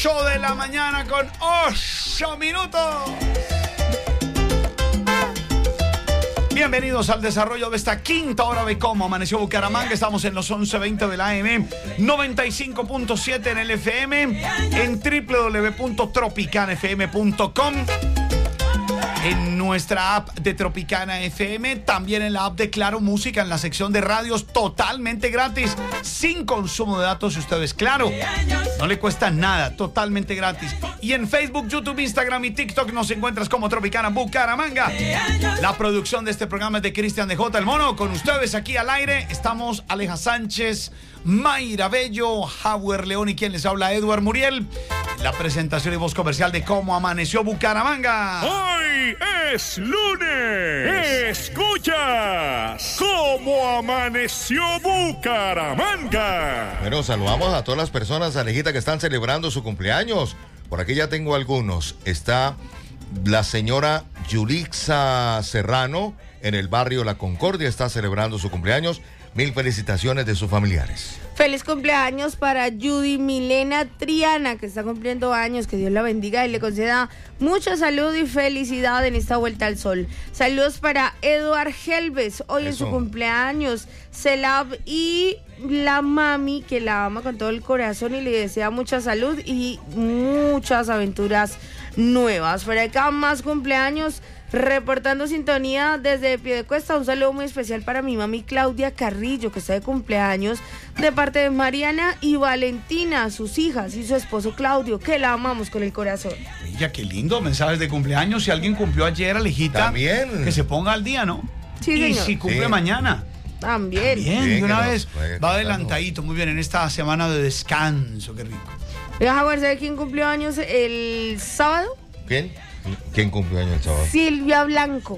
8 de la mañana con 8 minutos. Bienvenidos al desarrollo de esta quinta hora de Cómo Amaneció Bucaramanga. Estamos en los 11:20 de la AM, 95.7 en el FM, en www.tropicanafm.com, en nuestra app de Tropicana FM, también en la app de Claro Música, en la sección de radios, totalmente gratis, sin consumo de datos si usted es Claro. No le cuesta nada, totalmente gratis. Y en Facebook, YouTube, Instagram y TikTok nos encuentras como Tropicana Bucaramanga. La producción de este programa es de Cristian de J. El Mono. Con ustedes aquí al aire estamos Aleja Sánchez, Mayra Bello, Hauer León y quien les habla, Edward Muriel. La presentación y voz comercial de Cómo Amaneció Bucaramanga. Hoy es lunes. Escuchas Cómo Amaneció Bucaramanga. Bueno, saludamos a todas las personas, Alejita, que están celebrando su cumpleaños. Por aquí ya tengo algunos. Está la señora Yulixa Serrano en el barrio La Concordia. Está celebrando su cumpleaños. Mil felicitaciones de sus familiares. Feliz cumpleaños para Judy Milena Triana, que está cumpliendo años. Que Dios la bendiga y le conceda mucha salud y felicidad en esta vuelta al sol. Saludos para Eduard Helves, hoy en su cumpleaños. Celab y la mami, que la ama con todo el corazón y le desea mucha salud y muchas aventuras nuevas. Por acá más cumpleaños. Reportando sintonía desde Piedecuesta, un saludo muy especial para mi mami Claudia Carrillo, que está de cumpleaños, de parte de Mariana y Valentina, sus hijas, y su esposo Claudio, que la amamos con el corazón. Ya, qué lindo, mensajes de cumpleaños. Si alguien cumplió ayer, Alejita, también, que se ponga al día, ¿no? Sí, y señor. si cumple mañana. También. De una vez, va adelantadito, muy bien, en esta semana de descanso, qué rico. Deja ver, ¿sabe quién cumplió años el sábado? ¿Quién? ¿Quién cumplió años el sábado? Silvia Blanco.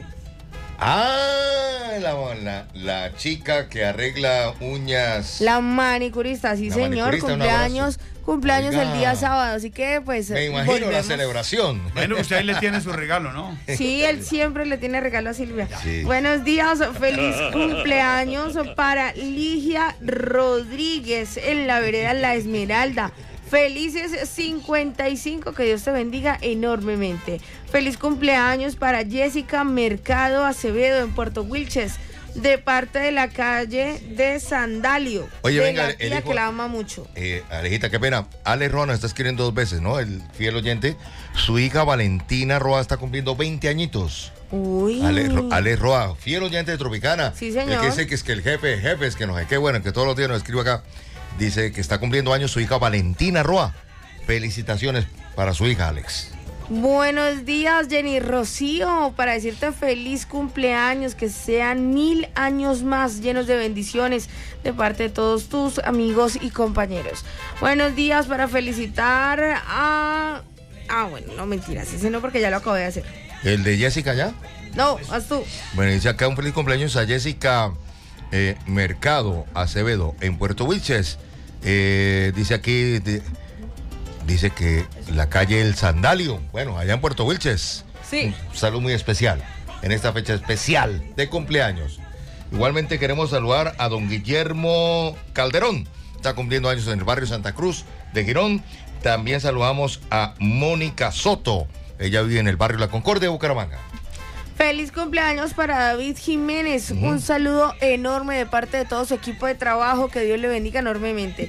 Ah, la chica que arregla uñas. La manicurista, sí, señor, cumpleaños el día sábado, así que pues me imagino volvemos. La celebración. Bueno, usted le tiene su regalo, ¿no? Sí, él siempre le tiene regalo a Silvia. Sí. Buenos días, feliz cumpleaños para Ligia Rodríguez en la vereda La Esmeralda. Felices 55, que Dios te bendiga enormemente. Feliz cumpleaños para Jessica Mercado Acevedo en Puerto Wilches, de parte de la calle de Sandalio. Oye, de venga, la tía que la ama mucho. Alejita, qué pena. Ale Roa nos está escribiendo 2 veces, ¿no? El fiel oyente. Su hija Valentina Roa está cumpliendo 20 añitos. Uy. Ale Roa, fiel oyente de Tropicana. Sí, señor. El que dice que es que el jefe es que no sé qué, bueno, que todos los días nos escribe acá. Dice que está cumpliendo años su hija Valentina Roa. Felicitaciones para su hija, Alex. Buenos días, Jenny Rocío, para decirte feliz cumpleaños, que sean 1000 años más llenos de bendiciones de parte de todos tus amigos y compañeros. Buenos días para felicitar a... bueno, no mentiras, ese no, porque ya lo acabo de hacer. ¿El de Jessica ya? No, haz tú. Bueno, dice acá un feliz cumpleaños a Jessica Mercado Acevedo en Puerto Wilches. Dice aquí... Dice que la calle El Sandalio, bueno, allá en Puerto Wilches. Sí. Un saludo muy especial en esta fecha especial de cumpleaños. Igualmente queremos saludar a don Guillermo Calderón. Está cumpliendo años en el barrio Santa Cruz de Girón. También saludamos a Mónica Soto. Ella vive en el barrio La Concordia de Bucaramanga. Feliz cumpleaños para David Jiménez. Un saludo enorme de parte de todo su equipo de trabajo. Que Dios le bendiga enormemente.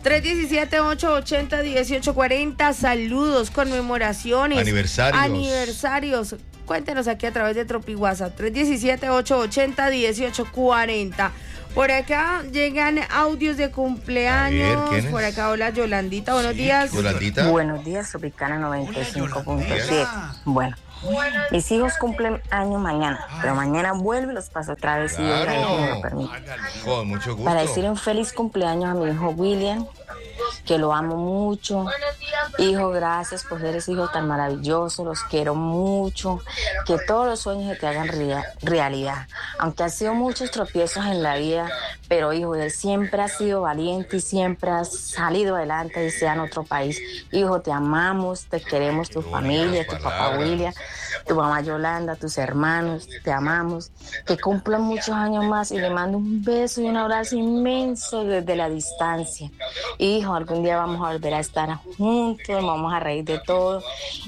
317-880-1840. Saludos, conmemoraciones, aniversarios. Cuéntenos aquí a través de Tropi WhatsApp. 317-880-1840. Por acá llegan audios de cumpleaños. ¿Quién es? Por acá, hola Yolandita, buenos días. Yolandita. Buenos días, Tropicana 95.7. Bueno, mis hijos cumplen año mañana, pero mañana vuelvo y los paso otra vez, si Dios me lo permite. Con mucho gusto. Para decir un feliz cumpleaños a mi hijo William, que lo amo mucho. Hijo, gracias por ser ese hijo tan maravilloso, los quiero mucho, que todos los sueños se te hagan realidad. Aunque han sido muchos tropiezos en la vida, pero hijo, él siempre ha sido valiente y siempre ha salido adelante y sea en otro país. Hijo, te amamos, te queremos, tu familia, tu papá William, tu mamá Yolanda, tus hermanos, te amamos. Que cumplan muchos años más y le mando un beso y un abrazo inmenso desde la distancia. Hijo, algún un día vamos a volver a estar juntos, vamos a reír de todo